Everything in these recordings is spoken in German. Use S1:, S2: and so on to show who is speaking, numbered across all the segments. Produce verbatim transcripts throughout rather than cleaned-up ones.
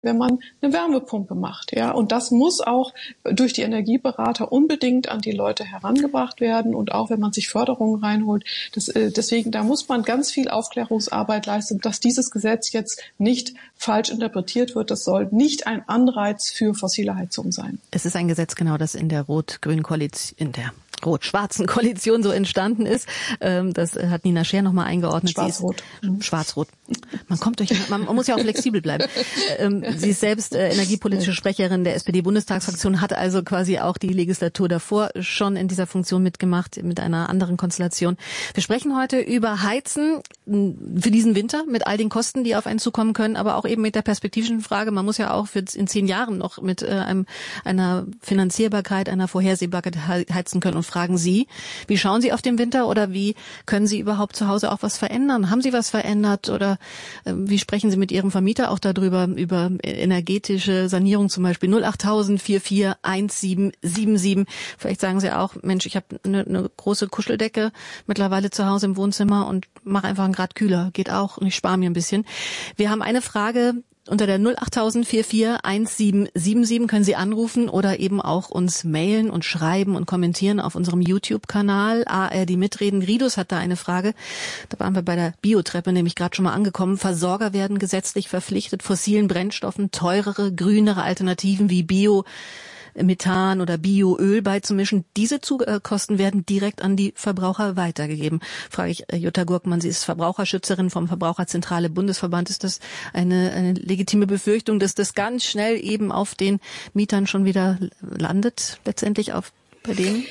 S1: wenn man eine Wärmepumpe macht, ja. Und das muss auch durch die Energieberater unbedingt an die Leute herangebracht werden und auch wenn man sich Förderungen reinholt. Das, äh, deswegen, da muss man ganz viel Aufklärungsarbeit leisten, dass dieses Gesetz jetzt nicht falsch interpretiert wird. Das soll nicht ein Anreiz für fossile Heizung sein.
S2: Es ist ein Gesetz, genau, das in der rot-grünen Koalition, in der rot-schwarzen Koalition so entstanden ist. Das hat Nina Scheer nochmal eingeordnet.
S1: Schwarz-rot.
S2: Schwarz-rot. Man kommt durch, man muss ja auch flexibel bleiben. Sie ist selbst energiepolitische Sprecherin der S P D-Bundestagsfraktion, hat also quasi auch die Legislatur davor schon in dieser Funktion mitgemacht, mit einer anderen Konstellation. Wir sprechen heute über Heizen für diesen Winter mit all den Kosten, die auf einen zukommen können, aber auch eben mit der perspektivischen Frage, man muss ja auch für in zehn Jahren noch mit einem, einer Finanzierbarkeit, einer Vorhersehbarkeit heizen können. Und fragen Sie, wie schauen Sie auf den Winter oder wie können Sie überhaupt zu Hause auch was verändern? Haben Sie was verändert oder äh, wie sprechen Sie mit Ihrem Vermieter auch darüber, über energetische Sanierung zum Beispiel? null acht tausend vier vier eins sieben sieben sieben. Vielleicht sagen Sie auch, Mensch, ich habe eine, eine große Kuscheldecke mittlerweile zu Hause im Wohnzimmer und mache einfach einen Grad kühler. Geht auch und ich spare mir ein bisschen. Wir haben eine Frage. Unter der null acht tausend vier vier eins sieben sieben sieben können Sie anrufen oder eben auch uns mailen und schreiben und kommentieren auf unserem YouTube-Kanal A R D Mitreden. Ridus hat da eine Frage. Da waren wir bei der Biotreppe nämlich gerade schon mal angekommen. Versorger werden gesetzlich verpflichtet, fossilen Brennstoffen teurere, grünere Alternativen wie Bio Methan oder Bioöl beizumischen. Diese Kosten werden direkt an die Verbraucher weitergegeben. Frage ich Jutta Gurkmann, sie ist Verbraucherschützerin vom Verbraucherzentrale Bundesverband. Ist das eine, eine legitime Befürchtung, dass das ganz schnell eben auf den Mietern schon wieder landet, letztendlich auf bei denen?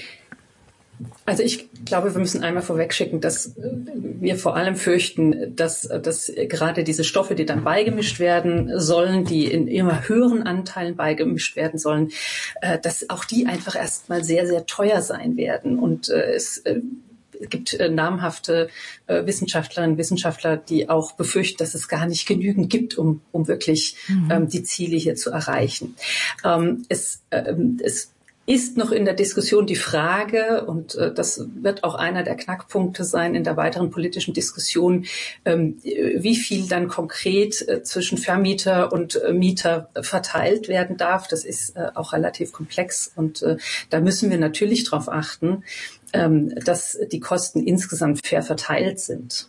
S3: Also ich glaube, wir müssen einmal vorwegschicken, dass wir vor allem fürchten, dass, dass gerade diese Stoffe, die dann beigemischt werden sollen, die in immer höheren Anteilen beigemischt werden sollen, dass auch die einfach erstmal sehr, sehr teuer sein werden. Und es Es gibt äh, namhafte äh, Wissenschaftlerinnen und Wissenschaftler, die auch befürchten, dass es gar nicht genügend gibt, um, um wirklich mhm. ähm, die Ziele hier zu erreichen. Ähm, es, äh, es ist noch in der Diskussion die Frage, und äh, das wird auch einer der Knackpunkte sein in der weiteren politischen Diskussion, ähm, wie viel dann konkret äh, zwischen Vermieter und äh, Mieter verteilt werden darf. Das ist äh, auch relativ komplex und äh, da müssen wir natürlich darauf achten, ähm, dass die Kosten insgesamt fair verteilt sind.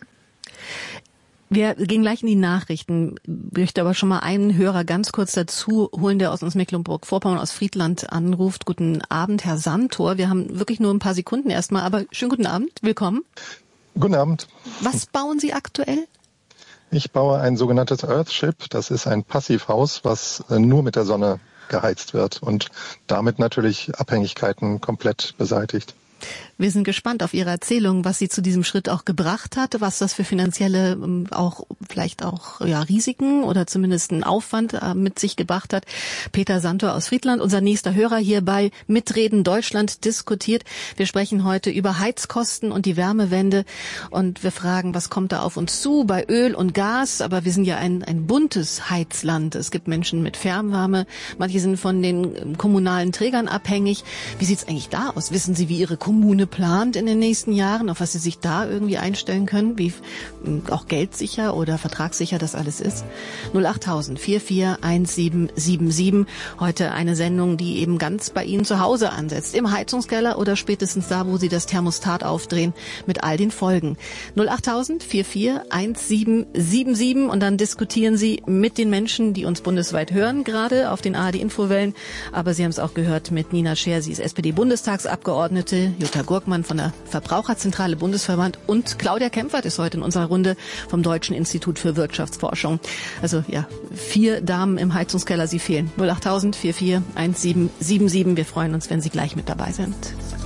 S2: Wir gehen gleich in die Nachrichten. Ich möchte aber schon mal einen Hörer ganz kurz dazu holen, der aus uns Mecklenburg-Vorpommern, aus Friedland anruft. Guten Abend, Herr Santor. Wir haben wirklich nur ein paar Sekunden erstmal, aber schönen guten Abend. Willkommen.
S4: Guten Abend.
S2: Was bauen Sie aktuell?
S4: Ich baue ein sogenanntes Earthship. Das ist ein Passivhaus, was nur mit der Sonne geheizt wird und damit natürlich Abhängigkeiten komplett beseitigt.
S2: Wir sind gespannt auf Ihre Erzählung, was Sie zu diesem Schritt auch gebracht hat, was das für finanzielle, auch vielleicht auch ja Risiken oder zumindest einen Aufwand mit sich gebracht hat. Peter Santor aus Friedland, unser nächster Hörer hier bei Mitreden Deutschland diskutiert. Wir sprechen heute über Heizkosten und die Wärmewende und wir fragen, was kommt da auf uns zu bei Öl und Gas? Aber wir sind ja ein, ein buntes Heizland. Es gibt Menschen mit Fernwärme, manche sind von den kommunalen Trägern abhängig. Wie sieht's eigentlich da aus? Wissen Sie, wie Ihre Kommune plant in den nächsten Jahren, auf was Sie sich da irgendwie einstellen können, wie auch geldsicher oder vertragssicher das alles ist? null acht tausend vier vier eins sieben sieben sieben. Heute eine Sendung, die eben ganz bei Ihnen zu Hause ansetzt, im Heizungskeller oder spätestens da, wo Sie das Thermostat aufdrehen, mit all den Folgen. null acht tausend vier vier eins sieben sieben sieben und dann diskutieren Sie mit den Menschen, die uns bundesweit hören, gerade auf den A R D-Infowellen. Aber Sie haben es auch gehört mit Nina Scheer, sie ist S P D-Bundestagsabgeordnete, Jutta Gurkmann von der Verbraucherzentrale Bundesverband und Claudia Kempfert ist heute in unserer Runde vom Deutschen Institut für Wirtschaftsforschung. Also ja, vier Damen im Heizungskeller, Sie fehlen. null acht tausend vier vier eins sieben sieben sieben. Wir freuen uns, wenn Sie gleich mit dabei sind.